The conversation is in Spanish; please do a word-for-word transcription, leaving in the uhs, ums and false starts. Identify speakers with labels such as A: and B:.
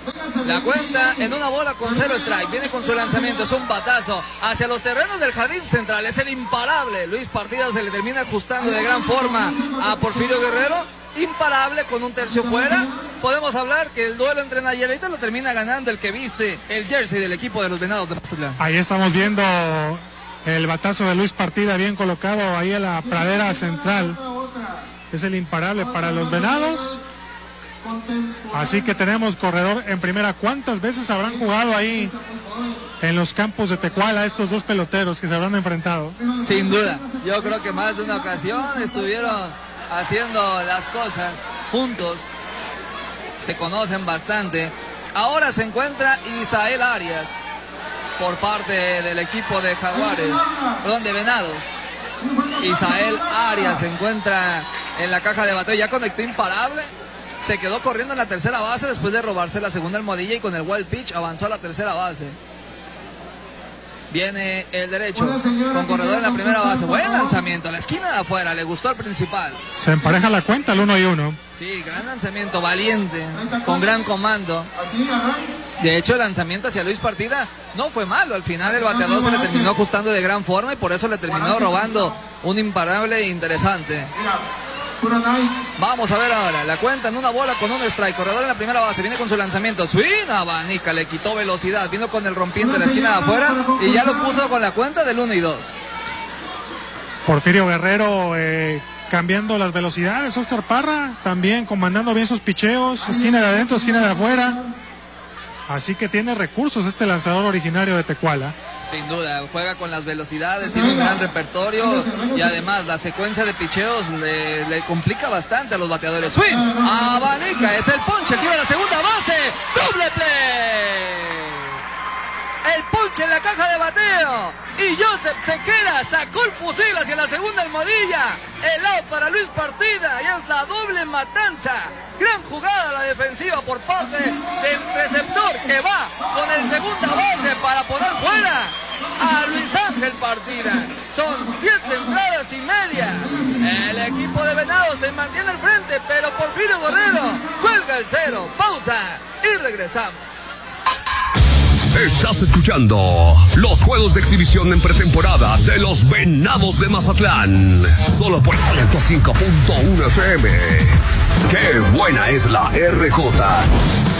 A: La cuenta en una bola con cero strike. Viene con su lanzamiento, es un batazo hacia los terrenos del jardín central. Es el imparable Luis Partida, se le termina ajustando de gran forma a Porfirio Guerrero. Imparable con un tercio fuera. Podemos hablar que el duelo entre Nayarita lo termina ganando el que viste el jersey del equipo de los Venados de Mazatlán.
B: Ahí estamos viendo el batazo de Luis Partida, bien colocado ahí en la pradera central. Es el imparable para los Venados. Así que tenemos corredor en primera. ¿Cuántas veces habrán jugado ahí en los campos de Tecuala estos dos peloteros que se habrán enfrentado?
A: Sin duda, yo creo que más de una ocasión estuvieron haciendo las cosas juntos. Se conocen bastante. Ahora se encuentra Isael Arias por parte del equipo de Jaguares, perdón, de Venados. Isael Arias se encuentra en la caja de bateo, ya conectó imparable. Se quedó corriendo en la tercera base después de robarse la segunda almohadilla y con el wild pitch avanzó a la tercera base. Viene el derecho con corredor en la primera base. Buen lanzamiento a la esquina de afuera, le gustó al principal.
B: Se empareja la cuenta, el uno y uno.
A: Sí, gran lanzamiento, valiente, con gran comando. De hecho, el lanzamiento hacia Luis Partida no fue malo. Al final el bateador se le terminó ajustando de gran forma y por eso le terminó robando un imparable interesante. Vamos a ver ahora, la cuenta en una bola con un strike, corredor en la primera base, viene con su lanzamiento, swing, abanica, le quitó velocidad, vino con el rompiente de la esquina de afuera y ya lo puso con la cuenta del uno y dos.
B: Porfirio Guerrero eh, cambiando las velocidades, Oscar Parra también comandando bien sus picheos, esquina de adentro, esquina de afuera, así que tiene recursos este lanzador originario de Tecuala.
A: Sin duda, juega con las velocidades, tiene un gran repertorio y además la secuencia de picheos le, le complica bastante a los bateadores. Swing, abanica, es el ponche, el tiro a la segunda base, doble play. El ponche en la caja de bateo y Joseph Sequera sacó el fusil hacia la segunda almohadilla. El out para Luis Partida y es la doble matanza. Gran jugada a la defensiva por parte del receptor que va con el segunda base para poner fuera a Luis Ángel Partida. Son siete entradas y media. El equipo de Venados se mantiene al frente, pero Porfirio Guerrero cuelga el cero. Pausa y regresamos.
C: Estás escuchando los juegos de exhibición en pretemporada de los Venados de Mazatlán. Solo por ciento cinco punto uno F M. ¡Qué buena es la R J!